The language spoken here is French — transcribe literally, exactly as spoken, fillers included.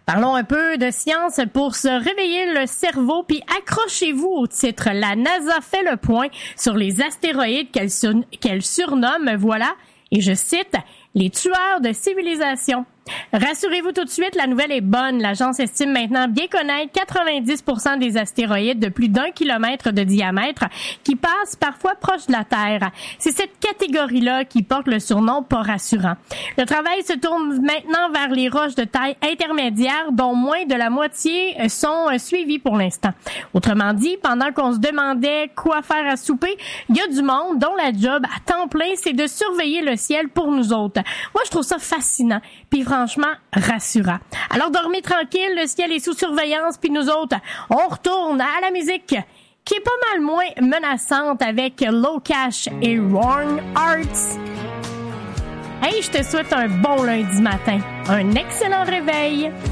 Parlons un peu de science pour se réveiller le cerveau, puis accrochez-vous au titre. La NASA fait le point sur les astéroïdes qu'elle, sur- qu'elle surnomme, voilà, et je cite, « les tueurs de civilisation ». Rassurez-vous tout de suite, la nouvelle est bonne. L'agence estime maintenant bien connaître quatre-vingt-dix pour cent des astéroïdes de plus d'un kilomètre de diamètre qui passent parfois proche de la Terre. C'est cette catégorie-là qui porte le surnom pas rassurant. Le travail se tourne maintenant vers les roches de taille intermédiaire dont moins de la moitié sont suivies pour l'instant. Autrement dit, pendant qu'on se demandait quoi faire à souper, il y a du monde dont la job à temps plein, c'est de surveiller le ciel pour nous autres. Moi, je trouve ça fascinant. Puis franchement, rassurant. Alors dormez tranquille, le ciel est sous surveillance, puis nous autres, on retourne à la musique qui est pas mal moins menaçante avec Low Cash et Wrong Arts. Hey, je te souhaite un bon lundi matin, un excellent réveil.